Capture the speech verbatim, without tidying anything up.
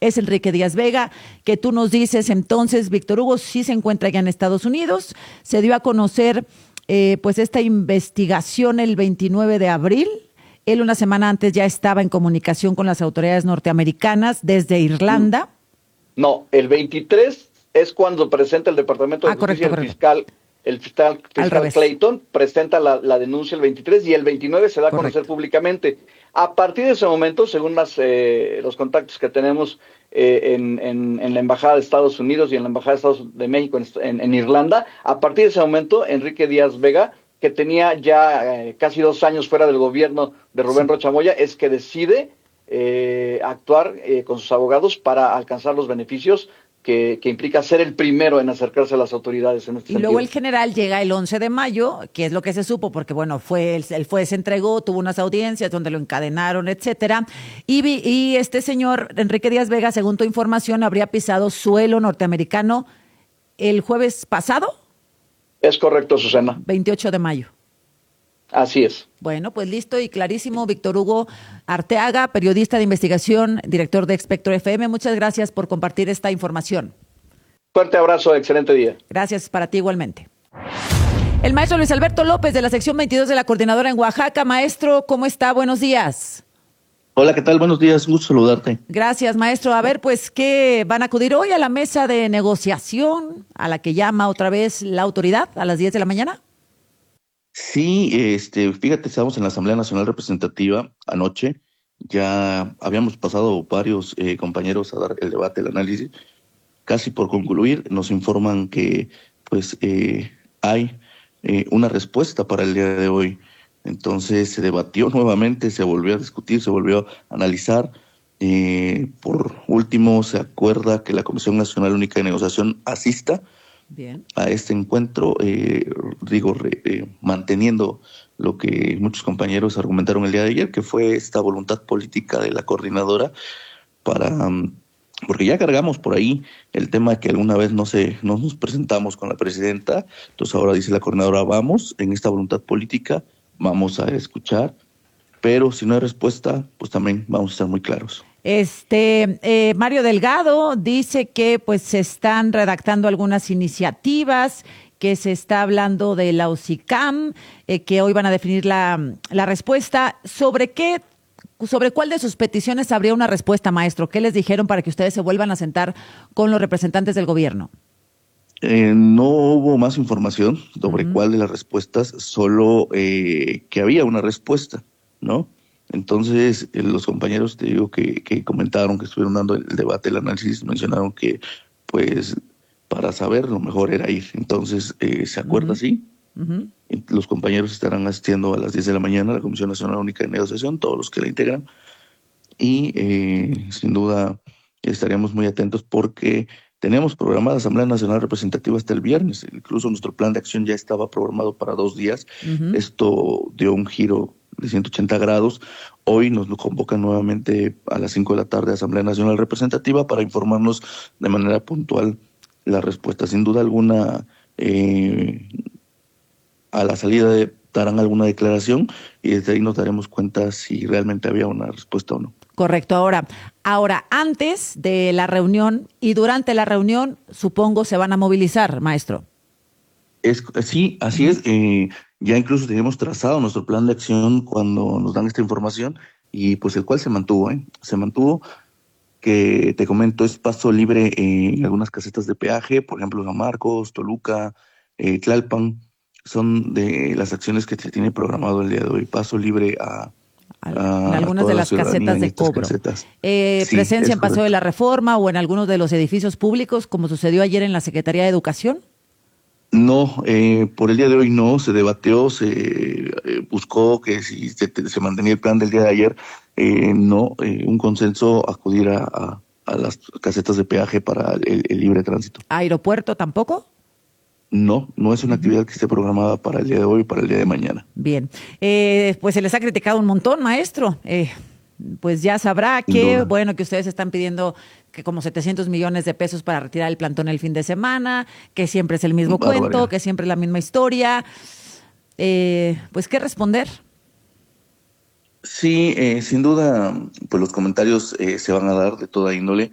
es Enrique Díaz Vega, que tú nos dices entonces, Víctor Hugo, sí se encuentra ya en Estados Unidos. Se dio a conocer eh, pues esta investigación el veintinueve de abril. Él una semana antes ya estaba en comunicación con las autoridades norteamericanas desde Irlanda. No, el veintitrés es cuando presenta el Departamento de ah, Justicia, correcto, el correcto. fiscal, el fiscal, fiscal Clayton presenta la, la denuncia el veintitrés y el veintinueve se da a conocer públicamente. A partir de ese momento, según las, eh, los contactos que tenemos eh, en, en, en la Embajada de Estados Unidos y en la Embajada de Estados de México en, en, en Irlanda, a partir de ese momento, Enrique Díaz Vega, que tenía ya eh, casi dos años fuera del gobierno de Rubén sí. Rocha Moya, es que decide eh, actuar eh, con sus abogados para alcanzar los beneficios Que, que implica ser el primero en acercarse a las autoridades en este y sentido. luego el general llega el once de mayo, que es lo que se supo, porque bueno, fue el, el juez se entregó, tuvo unas audiencias donde lo encadenaron, etcétera, y, y este señor Enrique Díaz Vega, según tu información, habría pisado suelo norteamericano el jueves pasado. Es correcto, Susana. veintiocho de mayo. Así es. Bueno, pues listo y clarísimo. Víctor Hugo Arteaga, periodista de investigación, director de Espectro F M. Muchas gracias por compartir esta información. Fuerte abrazo, excelente día. Gracias para ti igualmente. El maestro Luis Alberto López de la sección veintidós de la Coordinadora en Oaxaca. Maestro, ¿cómo está? Buenos días. Hola, ¿qué tal? Buenos días, un gusto saludarte. Gracias, maestro. A ver, pues, ¿qué van a acudir hoy a la mesa de negociación a la que llama otra vez la autoridad a las diez de la mañana? Sí, este, fíjate, estábamos en la Asamblea Nacional Representativa anoche, ya habíamos pasado varios eh, compañeros a dar el debate, el análisis, casi por concluir, nos informan que pues eh, hay eh, una respuesta para el día de hoy, entonces se debatió nuevamente, se volvió a discutir, se volvió a analizar, eh, por último se acuerda que la Comisión Nacional Única de Negociación asista Bien. a este encuentro, eh, digo, eh, manteniendo lo que muchos compañeros argumentaron el día de ayer, que fue esta voluntad política de la coordinadora para, um, porque ya cargamos por ahí el tema que alguna vez no, se, no nos presentamos con la presidenta, entonces ahora dice la coordinadora, vamos, en esta voluntad política, vamos a escuchar, pero si no hay respuesta, pues también vamos a estar muy claros. Este eh, Mario Delgado dice que pues se están redactando algunas iniciativas, que se está hablando de la UCICAM, eh, que hoy van a definir la, la respuesta. ¿Sobre qué, sobre cuál de sus peticiones habría una respuesta, maestro? ¿Qué les dijeron para que ustedes se vuelvan a sentar con los representantes del gobierno? Eh, no hubo más información sobre uh-huh. cuál de las respuestas, solo eh, que había una respuesta, ¿no? Entonces, eh, los compañeros, te digo, que, que comentaron, que estuvieron dando el debate, el análisis, mencionaron que, pues, para saber, lo mejor era ir. Entonces, eh, se acuerda uh-huh. así. Uh-huh. Los compañeros estarán asistiendo a las diez de la mañana a la Comisión Nacional Única de Negociación, todos los que la integran. Y, eh, sin duda, estaríamos muy atentos porque tenemos programada Asamblea Nacional Representativa hasta el viernes. Incluso nuestro plan de acción ya estaba programado para dos días. Uh-huh. Esto dio un giro de ciento ochenta grados. Hoy nos lo convocan nuevamente a las cinco de la tarde a Asamblea Nacional Representativa para informarnos de manera puntual la respuesta. Sin duda alguna, eh, a la salida de, darán alguna declaración y desde ahí nos daremos cuenta si realmente había una respuesta o no. Correcto. Ahora, ahora antes de la reunión y durante la reunión, supongo se van a movilizar, maestro. Es, sí, así es. Eh, ya incluso teníamos trazado nuestro plan de acción cuando nos dan esta información y pues el cual se mantuvo, ¿eh? Se mantuvo, que te comento, es paso libre eh, en algunas casetas de peaje, por ejemplo, San Marcos, Toluca, eh, Tlalpan, son de las acciones que se tiene programado el día de hoy, paso libre a... en algunas de las casetas de cobro. Casetas. Eh, sí, ¿presencia en Paseo correcto. de la Reforma o en algunos de los edificios públicos, como sucedió ayer en la Secretaría de Educación? No, eh, por el día de hoy no, se debatió, se eh, buscó que si se, se mantenía el plan del día de ayer, eh, no, eh, un consenso acudir a, a, a las casetas de peaje para el, el libre tránsito. ¿Aeropuerto tampoco? No, no es una actividad que esté programada para el día de hoy y para el día de mañana. Bien, eh, pues se les ha criticado un montón, maestro. Eh, pues ya sabrá que, bueno, que ustedes están pidiendo que como setecientos millones de pesos para retirar el plantón el fin de semana, que siempre es el mismo Barbaridad. cuento, que siempre es la misma historia. Eh, pues, ¿qué responder? Sí, eh, sin duda, pues los comentarios eh, se van a dar de toda índole.